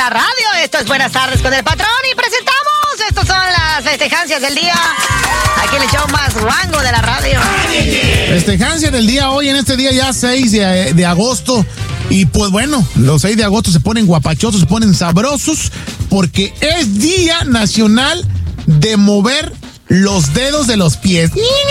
la radio. Esto es Buenas Tardes con el Patrón y presentamos, estas son las festejancias del día. Aquí en el show más guango de la radio. Festejancias del día hoy, en este día ya 6 de agosto. Y pues bueno, los 6 de agosto se ponen guapachosos, se ponen sabrosos, porque es Día Nacional de mover los dedos de los pies.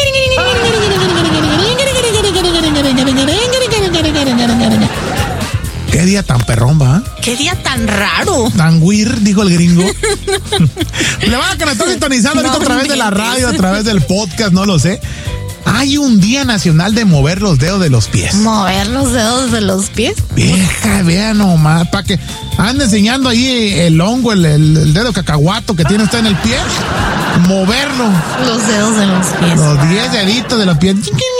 Qué día tan perrón, ¿va? Qué día tan raro. Tan weird, dijo el gringo. Le van a que me estoy sintonizando ahorita a través de la radio, a través del podcast, no lo sé. Hay un Día Nacional de mover los dedos de los pies. ¿Mover los dedos de los pies? Vieja, vea nomás, para que ande enseñando ahí el hongo, el dedo cacahuato que tiene usted en el pie. Moverlo. Los dedos de los pies. Los 10 deditos de los pies.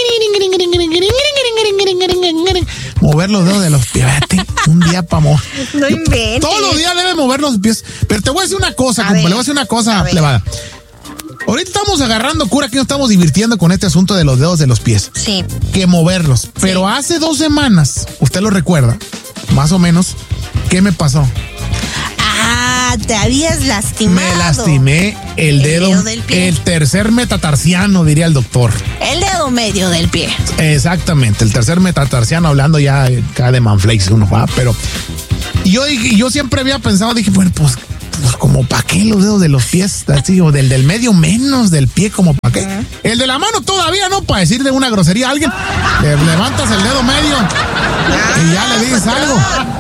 Mover los dedos de los pies. Vete, un día para mover. No inventes. Todos los días debe mover los pies. Pero te voy a decir una cosa, compa, le voy a decir una cosa, plebada. Ahorita estamos agarrando cura, que nos estamos divirtiendo con este asunto de los dedos de los pies. Sí. Que moverlos. Pero hace 2 semanas, usted lo recuerda, más o menos, ¿qué me pasó? Ah, te habías lastimado. Me lastimé el dedo del pie. el tercer metatarsiano, diría el doctor. El dedo medio del pie. Exactamente, el tercer metatarsiano, hablando ya acá de manflakes, uno va, pero yo siempre había pensado, dije, bueno, pues como para qué los dedos de los pies, así, o del medio menos, del pie como para qué. El de la mano todavía no, para decir de una grosería a alguien, le levantas el dedo medio y ya le dices algo.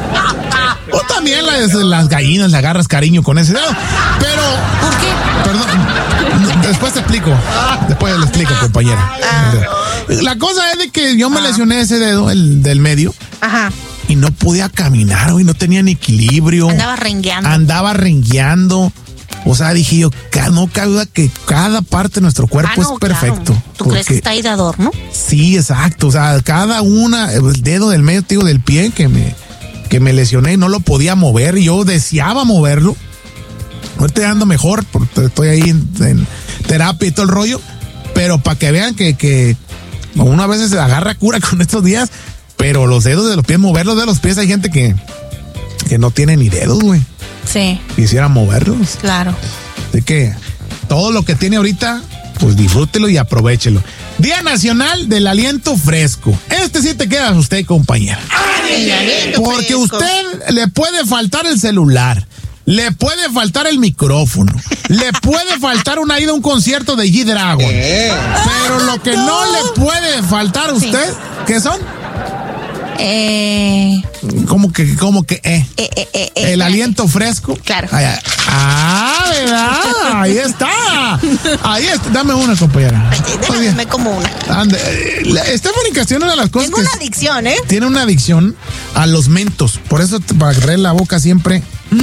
O también las gallinas le agarras cariño con ese dedo. Pero, ¿por qué? Perdón, después te explico. Después le explico, compañera. La cosa es de que yo me lesioné ese dedo, el del medio. Ajá. Y no podía caminar, hoy no tenía ni equilibrio. Andaba rengueando. O sea, dije yo, no cabe duda que cada parte de nuestro cuerpo es perfecto. Claro. ¿Tú crees que está ahí de adorno? Sí, exacto. O sea, cada una, el dedo del medio, digo, del pie que me lesioné y no lo podía mover. Yo deseaba moverlo. Ahorita ando mejor, porque estoy ahí en terapia y todo el rollo. Pero para que vean que uno a veces se agarra cura con estos días. Pero los dedos de los pies, mover los dedos de los pies, hay gente que no tiene ni dedos, güey. Sí. Quisiera moverlos. Claro. Así que todo lo que tiene ahorita, pues disfrútelo y aprovéchelo. Día Nacional del Aliento Fresco. Este sí te queda a usted, compañera. Porque a usted le puede faltar el celular, le puede faltar el micrófono, le puede faltar una ida a un concierto de G-Dragon. Pero lo que no le puede faltar a usted, ¿qué son? ¿Cómo que? El aliento fresco. Claro. ¿Verdad? Ahí está. Dame una, compañera. Déjame como una. Stephanie Castillo, una de las cosas. Tengo una adicción, ¿eh? Tiene una adicción a los mentos. Por eso para agarrar la boca siempre.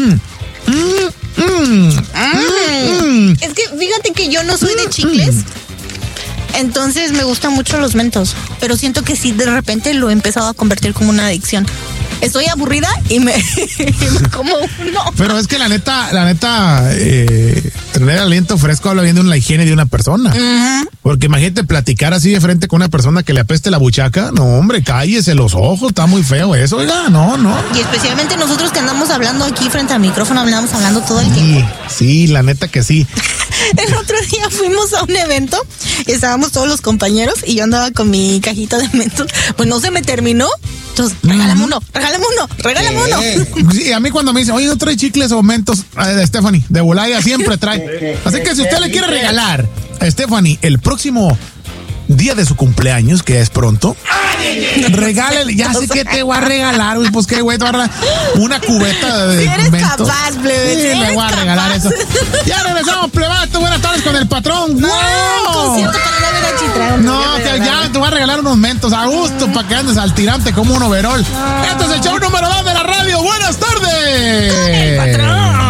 Es que fíjate que yo no soy de chicles. Entonces me gustan mucho los mentos, pero siento que sí, de repente lo he empezado a convertir como una adicción. Estoy aburrida y me como uno. Pero es que la neta, tener aliento fresco habla bien de la higiene de una persona. Porque imagínate platicar así de frente con una persona que le apeste la buchaca. No, hombre, cállese los ojos, está muy feo eso, oiga, no. Y especialmente nosotros que andamos hablando aquí frente al micrófono, andamos hablando todo el tiempo. Sí, la neta que sí. El otro día fuimos a un evento y estábamos todos los compañeros y yo andaba con mi cajita de mentos. Pues no se me terminó. Entonces, regálame uno. Sí, a mí cuando me dicen, oye, ¿no trae chicles o mentos? Stephanie, de volada siempre trae. Así que si usted le quiere regalar a Stephanie el próximo día de su cumpleaños, que es pronto, regálele, ya sé que te voy a regalar, güey, pues qué güey, te voy a regalar una cubeta de si eres mentos. capaz, plebe, Sí, le voy a regalar eso. Ya regresamos, plebato, buenas tardes con el patrón. No, concierto para ir a ver a Chitrán. No, que ya te voy a regalar unos mentos a gusto para que andes al tirante como un overol. Este es el show número 2 de la radio. Buenas tardes. Con el patrón.